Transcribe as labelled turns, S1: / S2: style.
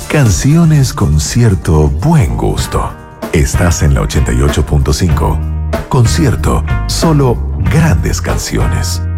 S1: Canciones con cierto buen gusto. Estás en la 88.5. Concierto, solo grandes canciones.